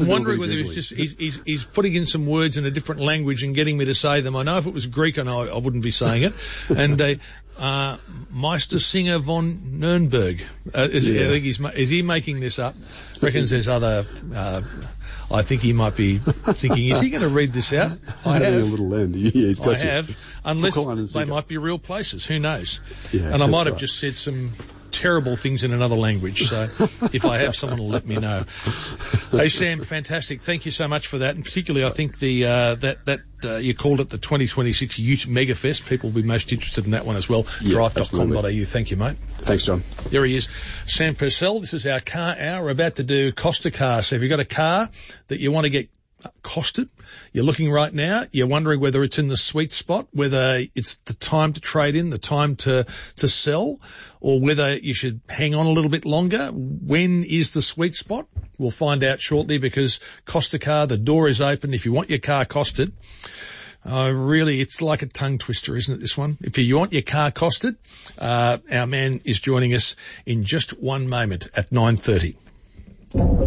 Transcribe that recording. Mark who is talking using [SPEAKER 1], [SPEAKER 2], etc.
[SPEAKER 1] wondering whether he's putting in some words in a different language and getting me to say them. I know if it was Greek, I wouldn't be saying it. And Meistersinger von Nürnberg. Is he making this up? Reckons there's other. I think he might be thinking, is he going to read this out?
[SPEAKER 2] I have. A little end. Yeah, he's got
[SPEAKER 1] I have. Unless they might be real places. Who knows?
[SPEAKER 2] Yeah,
[SPEAKER 1] and I might have just said some terrible things in another language. So if I have, someone will let me know. Hey, Sam, fantastic. Thank you so much for that. And particularly, I think you called it the 2026 Ute Megafest. People will be most interested in that one as well.
[SPEAKER 2] Yeah,
[SPEAKER 1] Drive.com.au. Thank you, mate.
[SPEAKER 2] Thanks, John.
[SPEAKER 1] There he is. Sam Purcell. This is our car hour. We're about to do Costa Car. So if you've got a car that you want to get costed, you're looking right now, you're wondering whether it's in the sweet spot, whether it's the time to trade in, the time to sell, or whether you should hang on a little bit longer. When is the sweet spot? We'll find out shortly, because Costa Car, the door is open. If you want your car costed, really, it's like a tongue twister, isn't it, this one? If you want your car costed, our man is joining us in just one moment at 9:30.